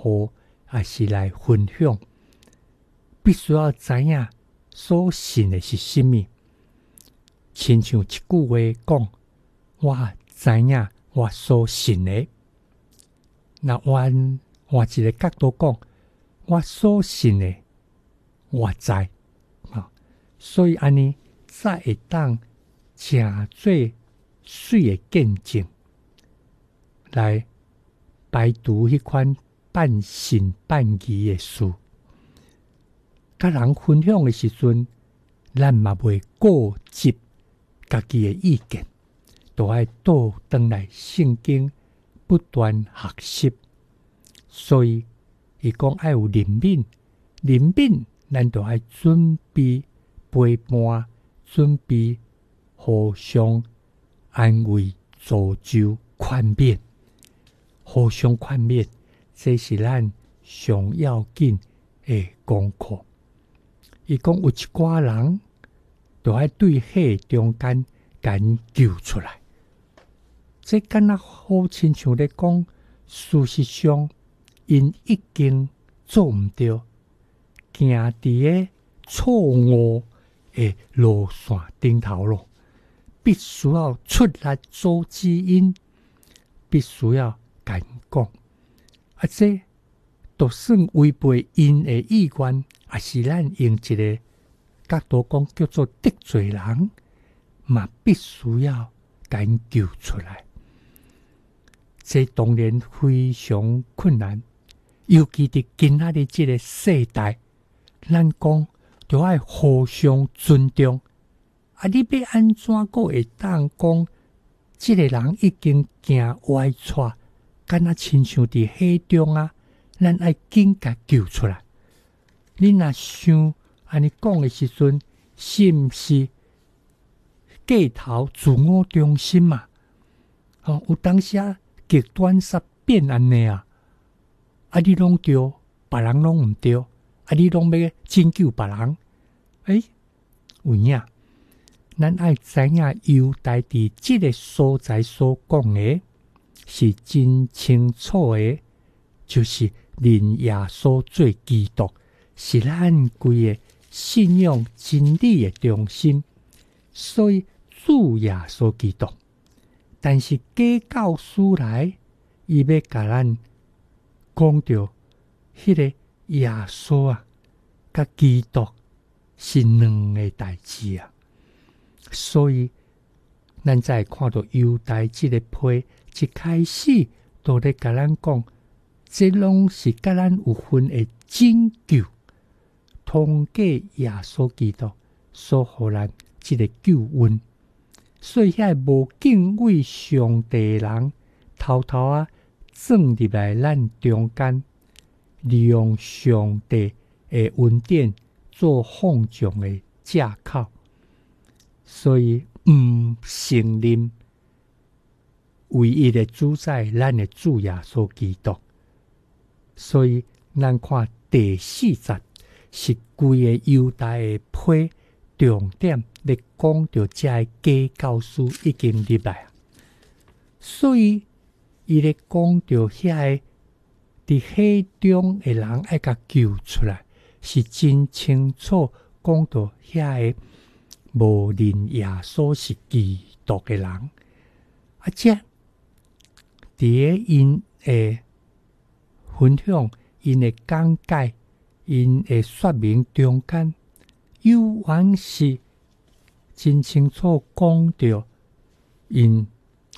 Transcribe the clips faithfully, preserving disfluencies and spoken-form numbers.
互，还是来分享，必须要知影所信的是什么。亲像一句话讲，我知影我所信的。那换换一个角度讲，我所信的我知啊，所以安尼才会当诚最水的见证，来排除迄款半信半疑的事。甲人分享的时阵，咱嘛袂固执家己的意见，都爱倒转来圣经不断学习。所以伊讲爱有灵敏，灵敏咱就爱准备陪伴，准备互相安慰、造就、宽勉，互相宽勉，这是咱上要紧的功课。伊讲有一寡人就爱对火中间赶救出来，这敢若好亲像咧讲，事实上因已经做毋对，行伫个错误的路线顶头咯，必须要出来阻止因，必须要敢讲，啊，这就算违背因的意愿，也是咱用一个角度讲叫做得罪人，嘛必须要敢救出来。这当然非常困难，尤其伫今仔日这个世代，咱讲就要互相尊重。啊，你要安怎个会当讲，这个人已经行歪错，敢若亲像伫火中啊，咱爱紧甲救出来。你若想安尼讲的时阵，是毋是过头自我中心嘛？哦，有当时啊极端煞变安尼啊！啊，你拢对，别人拢毋对，啊，你拢要拯救别人，诶、欸，有影。咱爱知影犹大伫即个所在所讲的，是真清楚的，就是认耶稣做基督，是咱规个信仰真理的中心。所以主耶稣基督，但是假教师来，伊要甲咱讲到迄个耶稣啊，甲基督是两个代志啊。所以咱才会看到犹大即个批一开始都咧甲咱讲，这拢是甲咱有份的拯救，通过耶稣基督所互咱即个救恩。所以遐无敬畏上帝的人，偷偷啊钻入来咱中间，利用上帝的恩典做放纵的借口。所以毋承认唯一的主宰，咱的主耶稣基督。所以咱看第四节是规个犹大的批重点咧讲到这个假教师已经入来，所以伊咧讲到遐个伫火中的人爱甲救出来，是真清楚讲到遐个无认耶稣是基督的人，啊，这伫个因的分享、因的讲解、因的说明中间，有原是真清楚讲到因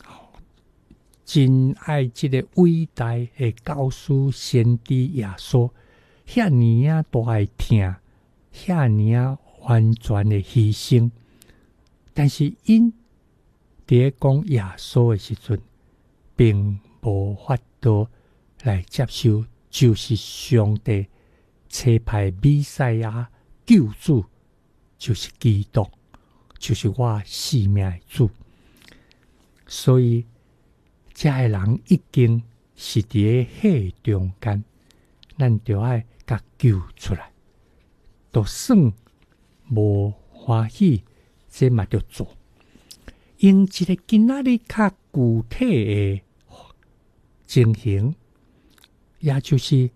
真爱这个伟大的教师先知耶稣，遐尼啊大爱听，遐尼啊完全的牺牲，但是因伫咧讲耶稣的时阵，并无法度来接受，就是上帝差派弥赛亚救主，就是基督，就是我性命的主。所以这个人已经是伫咧火中间，咱就爱甲救出来，就算无欢喜，这嘛着做。用一个今仔日较具体的情形，也就是